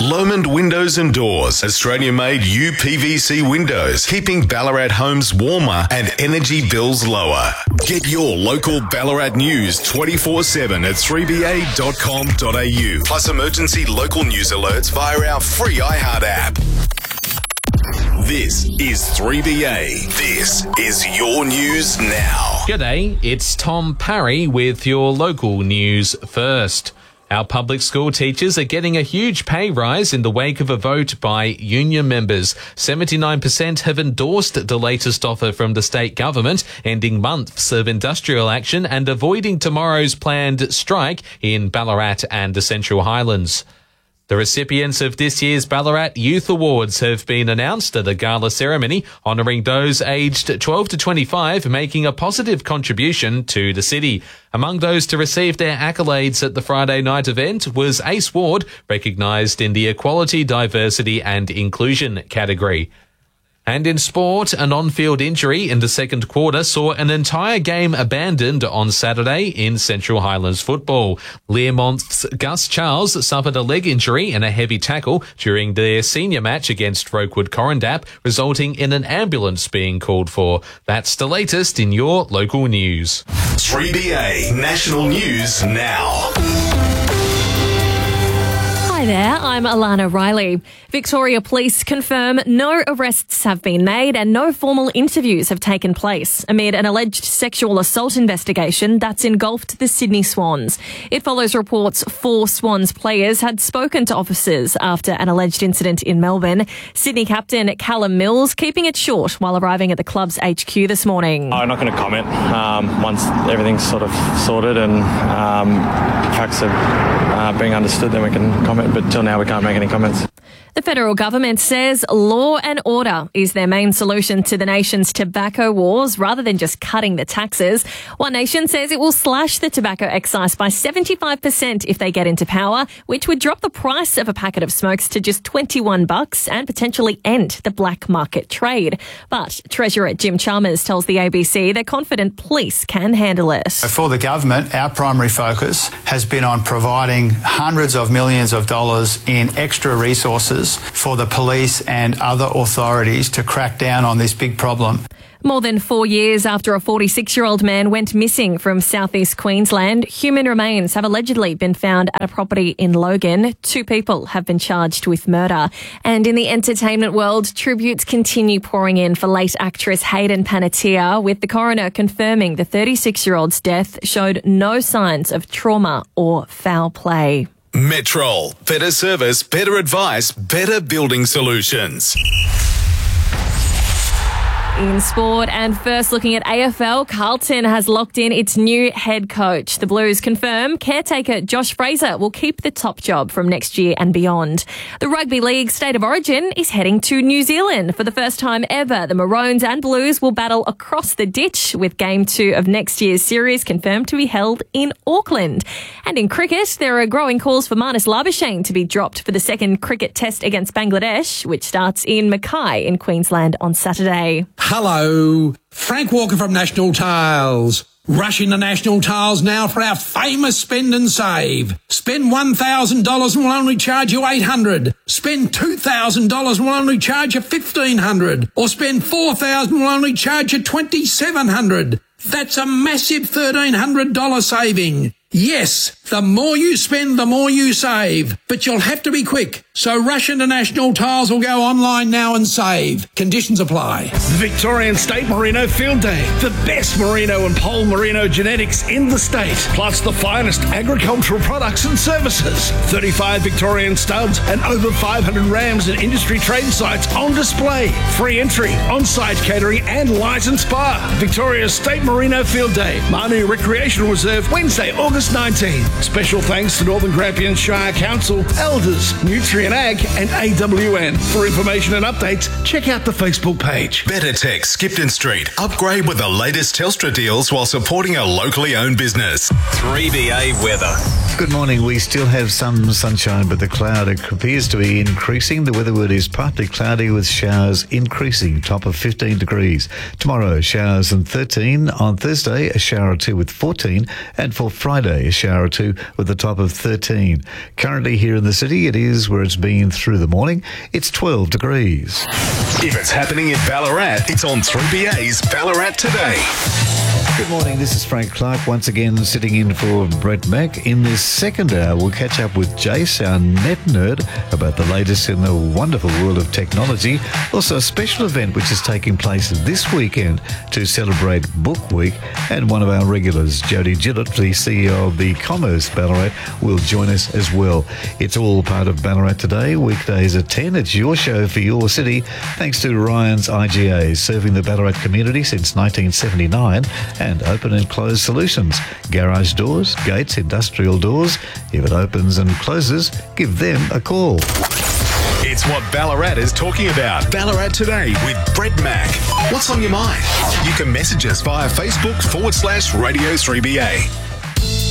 Lomond Windows and Doors, Australian-made UPVC windows, keeping Ballarat homes warmer and energy bills lower. Get your local Ballarat news 24/7 at 3ba.com.au, plus emergency local news alerts via our free iHeart app. This is 3BA. This is your news now. G'day, it's Tom Parry with your local news first. Our public school teachers are getting a huge pay rise in the wake of a vote by union members. 79% have endorsed the latest offer from the state government, ending months of industrial action and avoiding tomorrow's planned strike in Ballarat and the Central Highlands. The recipients of this year's Ballarat Youth Awards have been announced at a gala ceremony honouring those aged 12 to 25 making a positive contribution to the city. Among those to receive their accolades at the Friday night event was Ace Ward, recognised in the Equality, Diversity and Inclusion category. And in sport, an on-field injury in the second quarter saw an entire game abandoned on Saturday in Central Highlands football. Learmont's Gus Charles suffered a leg injury and a heavy tackle during their senior match against Rokewood Correndap, resulting in an ambulance being called for. That's the latest in your local news. 3BA National News Now. Hi there, I'm Alana Riley. Victoria Police confirm no arrests have been made and no formal interviews have taken place amid an alleged sexual assault investigation that's engulfed the Sydney Swans. It follows reports 4 Swans players had spoken to officers after an alleged incident in Melbourne. Sydney captain Callum Mills keeping it short while arriving at the club's HQ this morning. I'm not going to comment. Once everything's sort of sorted and facts are being understood, then we can comment. But till now we can't make any comments. The federal government says law and order is their main solution to the nation's tobacco wars rather than just cutting the taxes. One Nation says it will slash the tobacco excise by 75% if they get into power, which would drop the price of a packet of smokes to just $21 and potentially end the black market trade. But Treasurer Jim Chalmers tells the ABC they're confident police can handle it. For the government, our primary focus has been on providing hundreds of millions of dollars in extra resources for the police and other authorities to crack down on this big problem. More than 4 years after a 46-year-old man went missing from southeast Queensland, human remains have allegedly been found at a property in Logan. 2 people have been charged with murder. And in the entertainment world, tributes continue pouring in for late actress Hayden Panettiere, with the coroner confirming the 36-year-old's death showed no signs of trauma or foul play. Metrol. Better service, better advice, better building solutions. In sport, and first looking at AFL, Carlton has locked in its new head coach. The Blues confirm caretaker Josh Fraser will keep the top job from next year and beyond. The Rugby League State of Origin is heading to New Zealand. For the first time ever, the Maroons and Blues will battle across the ditch, with Game 2 of next year's series confirmed to be held in Auckland. And in cricket, there are growing calls for Marnus Labuschagne to be dropped for the second cricket test against Bangladesh, which starts in Mackay in Queensland on Saturday. Hello, Frank Walker from National Tiles. Rush into National Tiles now for our famous spend and save. Spend $1,000 and we'll only charge you $800. Spend $2,000 and we'll only charge you $1,500. Or spend $4,000 and we'll only charge you $2,700. That's a massive $1,300 saving. Yes, the more you spend, the more you save. But you'll have to be quick. So rush into National Tiles or go online now and save. Conditions apply. Victorian State Merino Field Day. The best merino and pole merino genetics in the state. Plus the finest agricultural products and services. 35 Victorian studs and over 500 rams and industry trade sites on display. Free entry, on-site catering and licensed spa. Victoria's State Merino Field Day. Manu Recreational Reserve, Wednesday, August 19. Special thanks to Northern Grampian Shire Council, Elders, Nutrient Ag and AWN. For information and updates, check out the Facebook page. Better Tech, Skipton Street. Upgrade with the latest Telstra deals while supporting a locally owned business. 3BA weather. Good morning. We still have some sunshine, but the cloud appears to be increasing. The weather word is partly cloudy with showers increasing, top of 15 degrees. Tomorrow, showers and 13. On Thursday, a shower or two with 14. And for Friday, Sunday, a shower or two with a top of 13. Currently here in the city, it is where it's been through the morning. It's 12 degrees. If it's happening in Ballarat, it's on 3BA's Ballarat Today. Good morning, this is Frank Clark, once again sitting in for Brett Mack. In this second hour, we'll catch up with Jace, our net nerd, about the latest in the wonderful world of technology. Also, a special event which is taking place this weekend to celebrate Book Week. And one of our regulars, Jody Gillett, the CEO of the Commerce Ballarat, will join us as well. It's all part of Ballarat Today, weekdays at 10. It's your show for your city, thanks to Ryan's IGA, serving the Ballarat community since 1979, and open and close solutions. Garage doors, gates, industrial doors. If it opens and closes, give them a call. It's what Ballarat is talking about. Ballarat Today with Brett Mack. What's on your mind? You can message us via Facebook /Radio 3BA.